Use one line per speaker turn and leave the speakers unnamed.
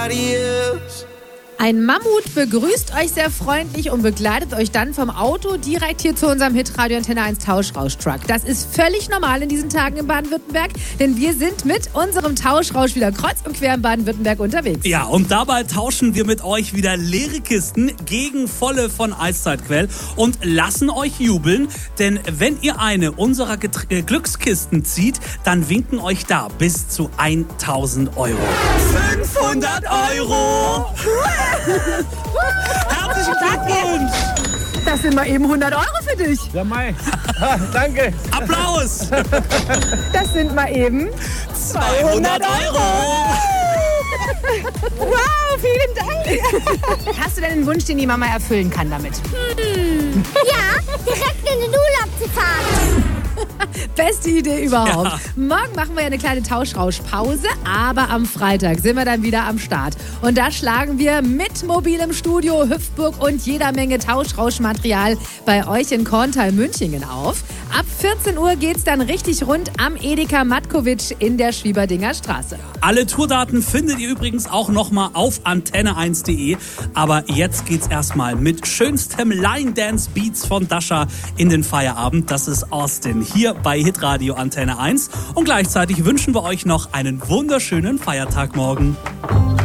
nobody else.
Ein Mammut begrüßt euch sehr freundlich und begleitet euch dann vom Auto direkt hier zu unserem Hitradio Antenne 1 Tauschrausch-Truck. Das ist völlig normal in diesen Tagen in Baden-Württemberg, denn wir sind mit unserem Tauschrausch wieder kreuz und quer in Baden-Württemberg unterwegs.
Ja, und dabei tauschen wir mit euch wieder leere Kisten gegen volle von Eiszeitquell und lassen euch jubeln, denn wenn ihr eine unserer Glückskisten zieht, dann winken euch da bis zu 1.000 Euro.
500 Euro!
Herzlichen Glückwunsch!
Das sind mal eben 100 Euro für dich.
Ja, Mai. Danke.
Applaus!
Das sind mal eben
200 Euro!
Wow, vielen Dank. Hast du denn einen Wunsch, den die Mama erfüllen kann damit?
Ja, direkt in den Urlaub zu fahren.
Beste Idee überhaupt.
Ja.
Morgen machen wir ja eine kleine Tauschrauschpause, aber am Freitag sind wir dann wieder am Start. Und da schlagen wir mit mobilem Studio Hüpfburg und jeder Menge Tauschrauschmaterial bei euch in Korntal-Münchingen auf. Ab 14 Uhr geht's dann richtig rund am Edeka Matkowitsch in der Schwieberdinger Straße.
Alle Tourdaten findet ihr übrigens auch nochmal auf antenne1.de. Aber jetzt geht's erstmal mit schönstem Line-Dance-Beats von Dasha in den Feierabend. Das ist Austin hier bei Hitradio Antenne 1. Und gleichzeitig wünschen wir euch noch einen wunderschönen Feiertag morgen.